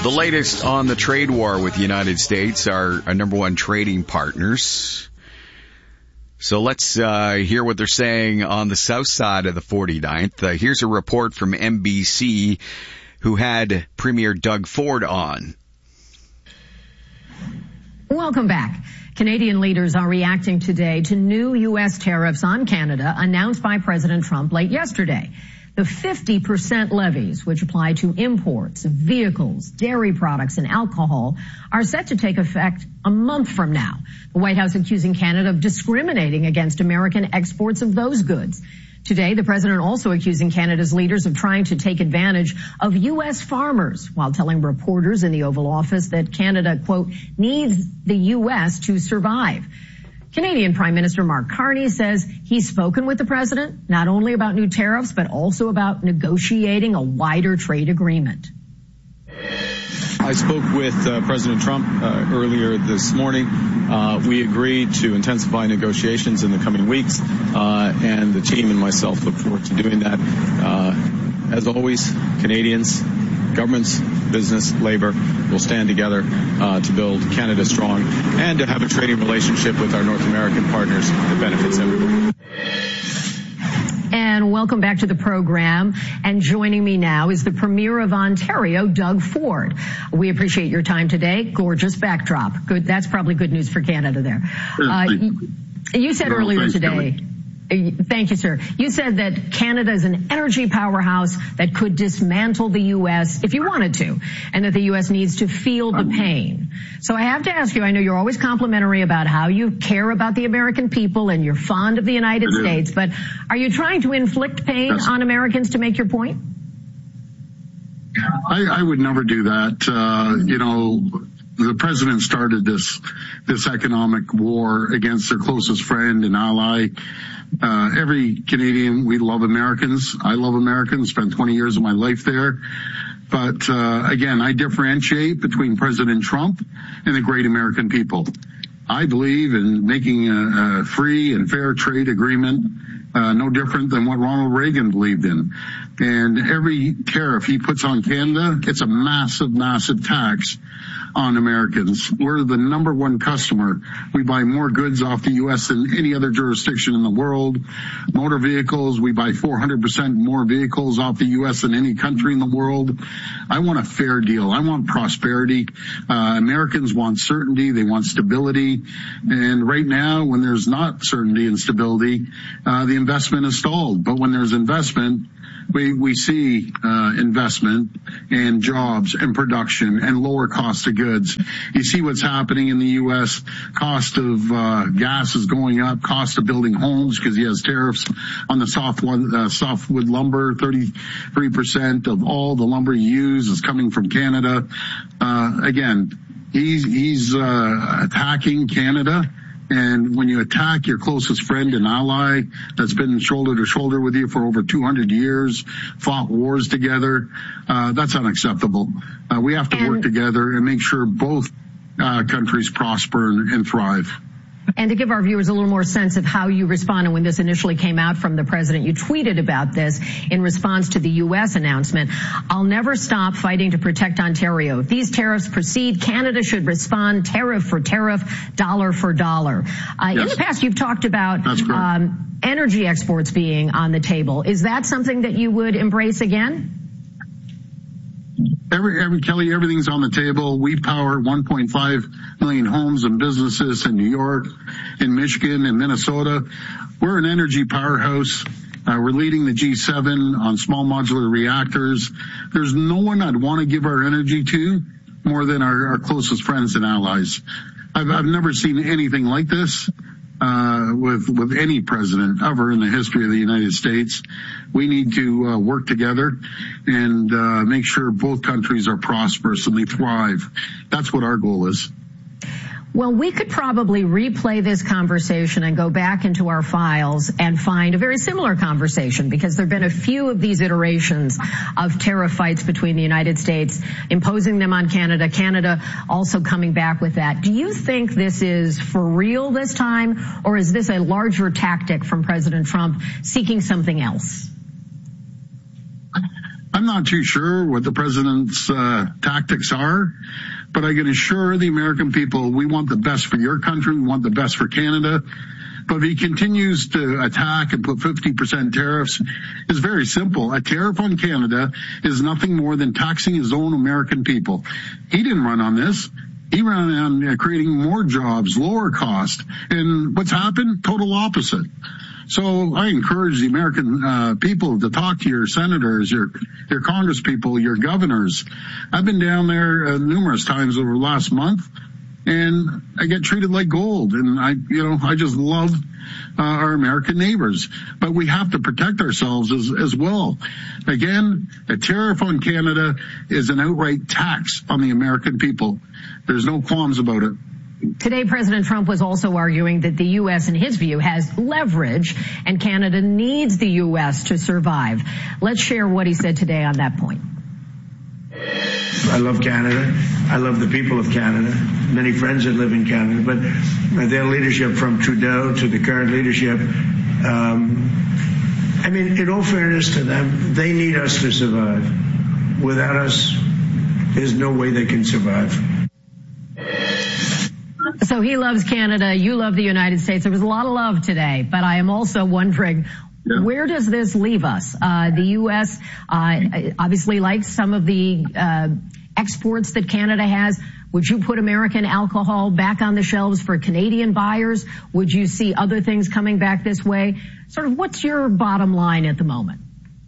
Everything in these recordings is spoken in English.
The latest on the trade war with the United States, our number one trading partners. So let's hear what they're saying on the south side of the 49th. Here's a report from NBC who had Premier Doug Ford on. Welcome back. Canadian leaders are reacting today to new U.S. tariffs on Canada announced by President Trump late yesterday. The 50% levies, which apply to imports of vehicles, dairy products, and alcohol, are set to take effect a month from now. The White House accusing Canada of discriminating against American exports of those goods. Today, the president also accusing Canada's leaders of trying to take advantage of U.S. farmers while telling reporters in the Oval Office that Canada, quote, needs the U.S. to survive. Canadian Prime Minister Mark Carney says he's spoken with the president, not only about new tariffs, but also about negotiating a wider trade agreement. I spoke with President Trump earlier this morning. We agreed to intensify negotiations in the coming weeks, and the team and myself look forward to doing that. As always, Canadians, governments, business, labor will stand together to build Canada strong and to have a trading relationship with our North American partners that benefits everyone. And welcome back to the program. And joining me now is the Premier of Ontario, Doug Ford. We appreciate your time today. Gorgeous backdrop. Good. That's probably good news for Canada there. You said earlier today. Thank you, sir. You said that Canada is an energy powerhouse that could dismantle the U.S. if you wanted to, and that the U.S. needs to feel the pain. So I have to ask you, I know you're always complimentary about how you care about the American people and you're fond of the United States, but are you trying to inflict pain on Americans to make your point? I would never do that. The president started this economic war against their closest friend and ally. Every Canadian, we love Americans. I love Americans, spent 20 years of my life there. But again, I differentiate between President Trump and the great American people. I believe in making a free and fair trade agreement, no different than what Ronald Reagan believed in. And every tariff he puts on Canada, it's a massive, massive tax on Americans. We're the number one customer. We buy more goods off the U.S. than any other jurisdiction in the world. Motor vehicles, we buy 400% more vehicles off the U.S. than any country in the world. I want a fair deal. I want prosperity. Americans want certainty. They want stability. And right now, when there's not certainty and stability, the investment is stalled. But when there's investment, we see investment and jobs and production and lower cost of goods. You see what's happening in the U.S. Cost of gas is going up. Cost of building homes because he has tariffs on the softwood lumber. 33% of all the lumber you use is coming from Canada. Again, he's attacking Canada. And when you attack your closest friend and ally that's been shoulder to shoulder with you for over 200 years, fought wars together, that's unacceptable. We have to work together and make sure both countries prosper and thrive. And to give our viewers a little more sense of how you responded when this initially came out from the president, you tweeted about this in response to the U.S. announcement. I'll never stop fighting to protect Ontario. If these tariffs proceed, Canada should respond tariff for tariff, dollar for dollar. Yes. In the past, you've talked about energy exports being on the table. Is that something that you would embrace again? Kelly, everything's on the table. We power 1.5 million homes and businesses in New York, in Michigan, and Minnesota. We're an energy powerhouse. We're leading the G7 on small modular reactors. There's no one I'd want to give our energy to more than our closest friends and allies. I've never seen anything like this. With any president ever in the history of the United States. We need to work together and make sure both countries are prosperous and they thrive. That's what our goal is. Well, we could probably replay this conversation and go back into our files and find a very similar conversation, because there have been a few of these iterations of tariff fights between the United States, imposing them on Canada, Canada also coming back with that. Do you think this is for real this time, or is this a larger tactic from President Trump seeking something else? I'm not too sure what the president's tactics are, but I can assure the American people we want the best for your country, we want the best for Canada. But if he continues to attack and put 50% tariffs, it's very simple. A tariff on Canada is nothing more than taxing his own American people. He didn't run on this. He ran on creating more jobs, lower cost. And what's happened? Total opposite. So I encourage the American people to talk to your senators, your congresspeople, your governors. I've been down there numerous times over the last month, and I get treated like gold. And I just love our American neighbors. But we have to protect ourselves as well. Again, a tariff on Canada is an outright tax on the American people. There's no qualms about it. Today, President Trump was also arguing that the U.S., in his view, has leverage and Canada needs the U.S. to survive. Let's share what he said today on that point. I love Canada. I love the people of Canada. Many friends that live in Canada, but their leadership from Trudeau to the current leadership, in all fairness to them, they need us to survive. Without us, there's no way they can survive. So he loves Canada, you love the United States. There was a lot of love today, but I am also wondering, where does this leave us? The U.S. Obviously likes some of the exports that Canada has. Would you put American alcohol back on the shelves for Canadian buyers? Would you see other things coming back this way? Sort of what's your bottom line at the moment?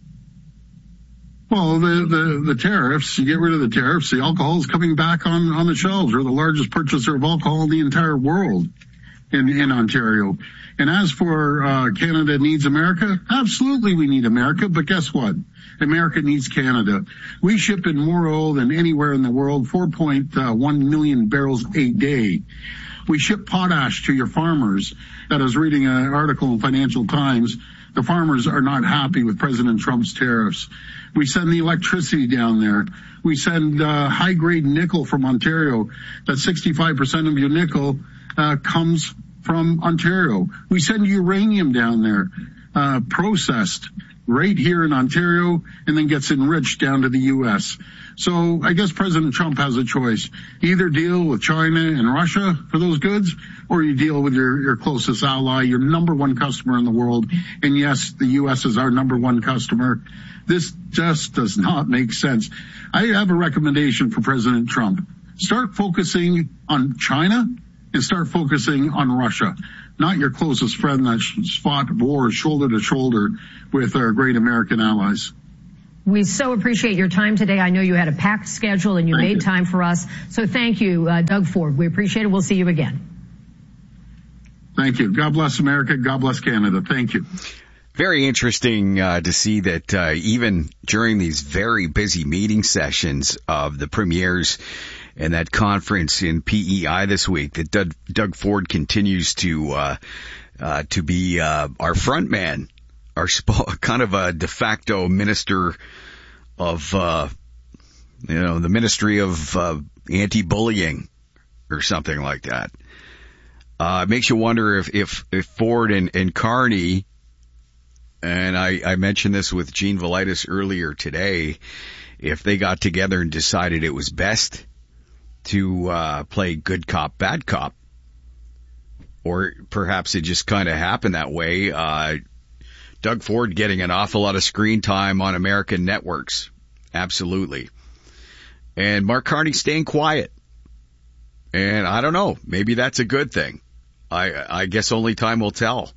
Well, the tariffs, you get rid of the tariffs, the alcohol is coming back on the shelves. We're the largest purchaser of alcohol in the entire world in Ontario. And as for Canada needs America, absolutely we need America, but guess what? America needs Canada. We ship in more oil than anywhere in the world, 4.1 million barrels a day. We ship potash to your farmers. I was reading an article in Financial Times. The farmers are not happy with President Trump's tariffs. We send the electricity down there. We send high-grade nickel from Ontario. That 65% of your nickel comes from Ontario. We send uranium down there, processed right here in Ontario, and then gets enriched down to the U.S. So I guess President Trump has a choice. Either deal with China and Russia for those goods, or you deal with your closest ally, your number one customer in the world. And yes, the U.S. is our number one customer. This just does not make sense. I have a recommendation for President Trump. Start focusing on China and start focusing on Russia, not your closest friend that fought wars shoulder to shoulder with our great American allies. We so appreciate your time today. I know you had a packed schedule and you made time for us. So thank you, Doug Ford. We appreciate it. We'll see you again. Thank you. God bless America. God bless Canada. Thank you. Very interesting to see that even during these very busy meeting sessions of the premiers and that conference in PEI this week, that Doug Ford continues to be our front man, our kind of a de facto minister of the Ministry of Anti-Bullying or something like that. It makes you wonder if Ford and Carney, and I mentioned this with Gene Velitis earlier today, if they got together and decided it was best to play good cop, bad cop, or perhaps it just kind of happened that way. Doug Ford getting an awful lot of screen time on American networks. Absolutely. And Mark Carney staying quiet. And I don't know, maybe that's a good thing. I guess only time will tell.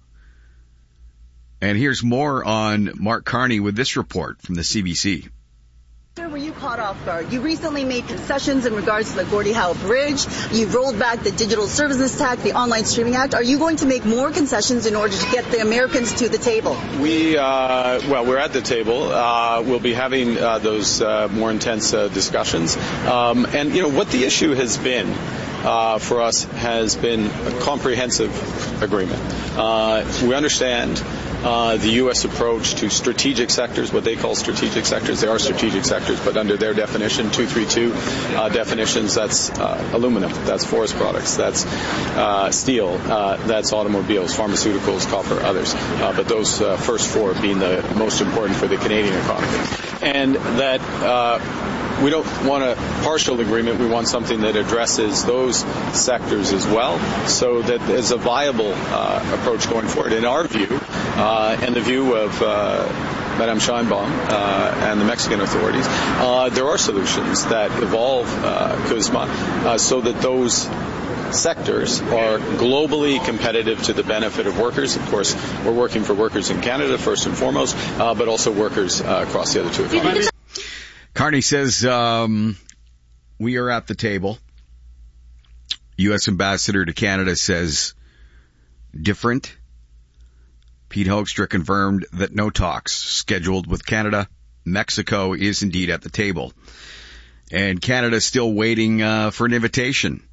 And here's more on Mark Carney with this report from the CBC. Sir, were you caught off guard? You recently made concessions in regards to the Gordie Howe Bridge. You've rolled back the Digital Services Tax, the Online Streaming Act. Are you going to make more concessions in order to get the Americans to the table? We're at the table. We'll be having those more intense discussions. And what the issue has been for us has been a comprehensive agreement. We understand the U.S. approach to strategic sectors, what they call strategic sectors. They are strategic sectors, but under their definition, 232 definitions, that's aluminum, that's forest products, that's steel, that's automobiles, pharmaceuticals, copper, others. But those first four being the most important for the Canadian economy. and that we don't want a partial agreement. We want something that addresses those sectors as well, so that there's a viable approach going forward. In our view, and the view of Madame Sheinbaum and the Mexican authorities, there are solutions that evolve, CUSMA, so that those sectors are globally competitive to the benefit of workers. Of course, we're working for workers in Canada first and foremost, but also workers across the other two economies. Carney says, we are at the table. U.S. Ambassador to Canada says different. Pete Hoekstra confirmed that no talks scheduled with Canada. Mexico is indeed at the table. And Canada is still waiting for an invitation.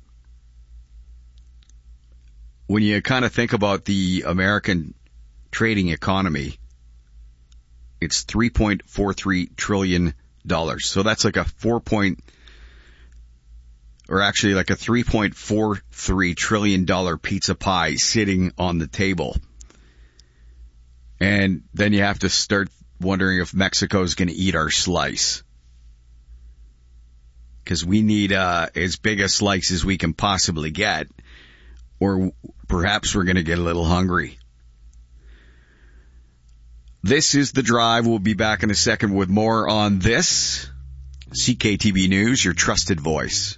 When you kind of think about the American trading economy, it's $3.43 trillion. So that's like a $3.43 trillion pizza pie sitting on the table. And then you have to start wondering if Mexico's going to eat our slice. Because we need as big a slice as we can possibly get, or perhaps we're going to get a little hungry. This is The Drive. We'll be back in a second with more on this. CKTB News, your trusted voice.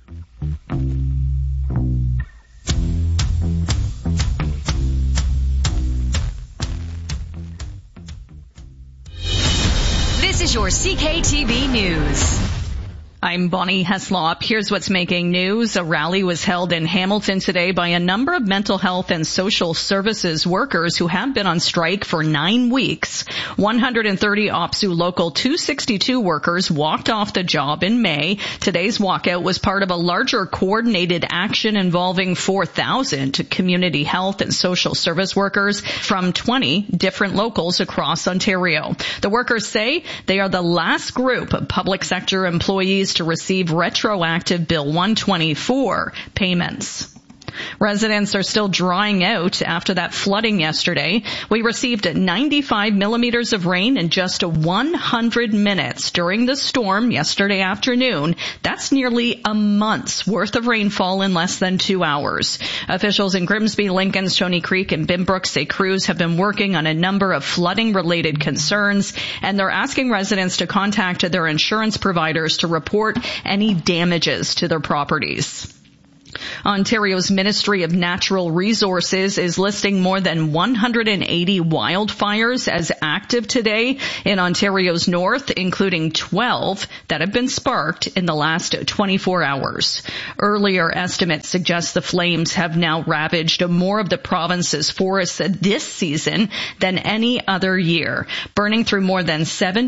This is your CKTB News. I'm Bonnie Heslop. Here's what's making news. A rally was held in Hamilton today by a number of mental health and social services workers who have been on strike for 9 weeks. 130 OPSU Local 262 workers walked off the job in May. Today's walkout was part of a larger coordinated action involving 4,000 community health and social service workers from 20 different locals across Ontario. The workers say they are the last group of public sector employees to receive retroactive Bill 124 payments. Residents are still drying out after that flooding yesterday. We received 95 millimeters of rain in just 100 minutes during the storm yesterday afternoon. That's nearly a month's worth of rainfall in less than 2 hours. Officials in Grimsby, Lincoln, Stony Creek, and Binbrook say crews have been working on a number of flooding-related concerns, and they're asking residents to contact their insurance providers to report any damages to their properties. Ontario's Ministry of Natural Resources is listing more than 180 wildfires as active today in Ontario's north, including 12 that have been sparked in the last 24 hours. Earlier estimates suggest the flames have now ravaged more of the province's forests this season than any other year, burning through more than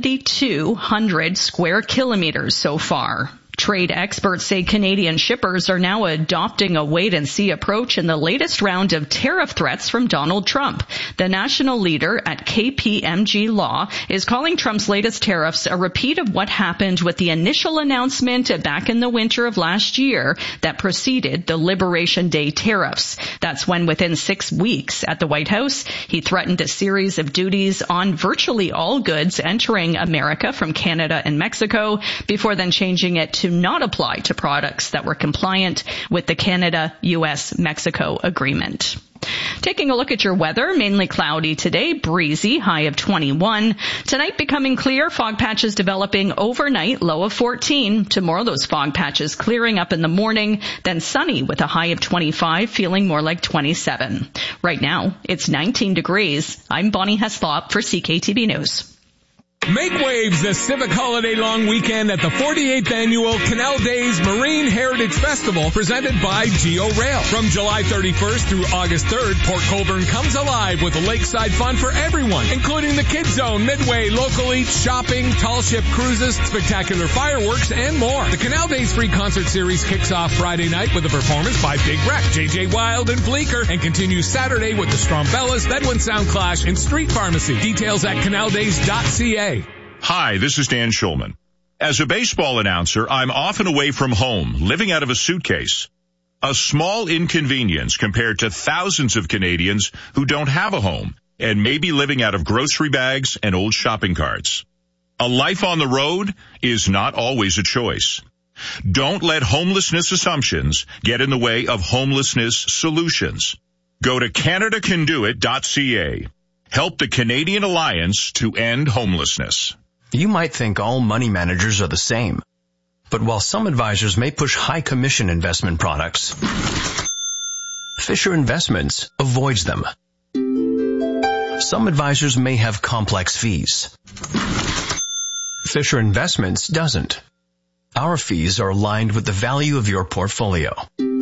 7,200 square kilometers so far. Trade experts say Canadian shippers are now adopting a wait-and-see approach in the latest round of tariff threats from Donald Trump. The national leader at KPMG Law is calling Trump's latest tariffs a repeat of what happened with the initial announcement back in the winter of last year that preceded the Liberation Day tariffs. That's when, within 6 weeks at the White House, he threatened a series of duties on virtually all goods entering America from Canada and Mexico, before then changing it to not apply to products that were compliant with the Canada-US-Mexico agreement. Taking a look at your weather, mainly cloudy today, breezy, high of 21. Tonight becoming clear, fog patches developing overnight, low of 14. Tomorrow those fog patches clearing up in the morning, then sunny with a high of 25, feeling more like 27. Right now, it's 19 degrees. I'm Bonnie Heslop for CKTB News. Make waves this civic holiday-long weekend at the 48th Annual Canal Days Marine Heritage Festival, presented by Geo Rail. From July 31st through August 3rd, Port Colborne comes alive with lakeside fun for everyone, including the Kids Zone, Midway, local eats, shopping, tall ship cruises, spectacular fireworks, and more. The Canal Days Free Concert Series kicks off Friday night with a performance by Big Wreck, J.J. Wild, and Bleecker, and continues Saturday with the Strombellas, Bedouin Sound Clash, and Street Pharmacy. Details at canaldays.ca. Hi, this is Dan Schulman. As a baseball announcer, I'm often away from home, living out of a suitcase. A small inconvenience compared to thousands of Canadians who don't have a home and may be living out of grocery bags and old shopping carts. A life on the road is not always a choice. Don't let homelessness assumptions get in the way of homelessness solutions. Go to CanadaCanDoIt.ca. Help the Canadian Alliance to end homelessness. You might think all money managers are the same. But while some advisors may push high commission investment products, Fisher Investments avoids them. Some advisors may have complex fees. Fisher Investments doesn't. Our fees are aligned with the value of your portfolio.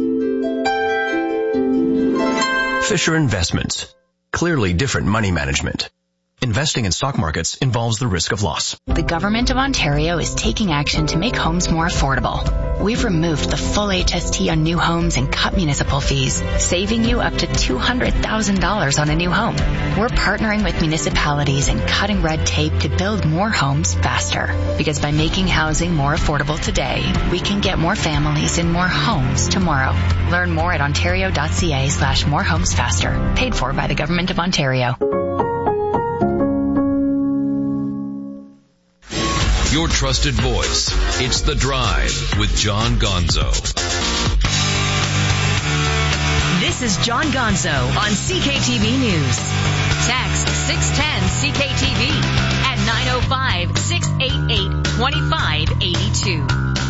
Fisher Investments. Clearly different money management. Investing in stock markets involves the risk of loss. The Government of Ontario is taking action to make homes more affordable. We've removed the full HST on new homes and cut municipal fees, saving you up to $200,000 on a new home. We're partnering with municipalities and cutting red tape to build more homes faster. Because by making housing more affordable today, we can get more families in more homes tomorrow. Learn more at ontario.ca/morehomesfaster. Paid for by the Government of Ontario. Your trusted voice. It's The Drive with John Gonzo. This is John Gonzo on CKTV News. Text 610-CKTV at 905-688-2582.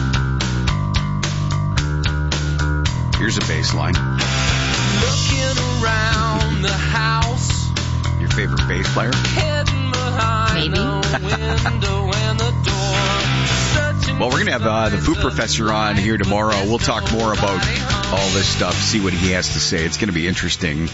Here's a baseline. Looking around the house. Your favorite bass player? Maybe. Well, we're going to have the food professor on here tomorrow. We'll talk more about all this stuff, see what he has to say. It's going to be interesting.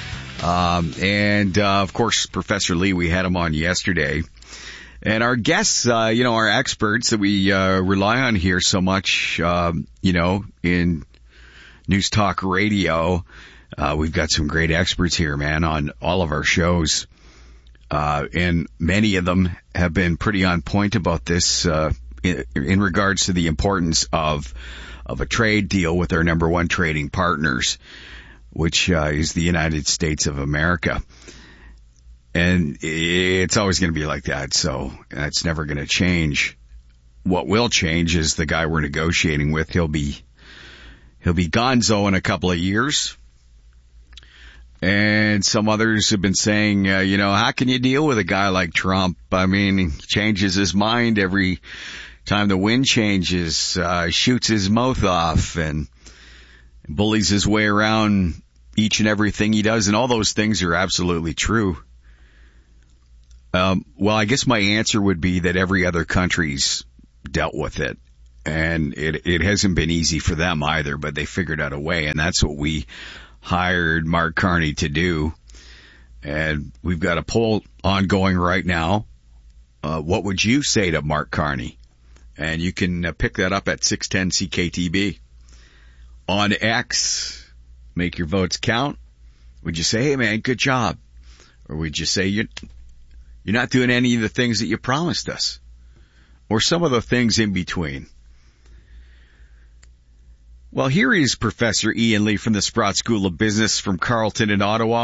Of course, Professor Lee, we had him on yesterday. And our guests, our experts that we rely on here so much, in News Talk Radio. We've got some great experts here, man, on all of our shows. And many of them have been pretty on point about this in regards to the importance of a trade deal with our number one trading partners, which is the United States of America. And it's always going to be like that, so that's never going to change. What will change is the guy we're negotiating with. He'll be gonzo in a couple of years. And some others have been saying, how can you deal with a guy like Trump? I mean, he changes his mind every time the wind changes, shoots his mouth off and bullies his way around each and everything he does. And all those things are absolutely true. Well, I guess my answer would be that every other country's dealt with it. And it hasn't been easy for them either, but they figured out a way. And that's what we hired Mark Carney to do. And we've got a poll ongoing right now. What would you say to Mark Carney? And you can pick that up at 610 CKTB. On X, make your votes count. Would you say, hey man, good job? Or would you say you're not doing any of the things that you promised us? Or some of the things in between? Well, here is Professor Ian Lee from the Sprott School of Business from Carleton in Ottawa.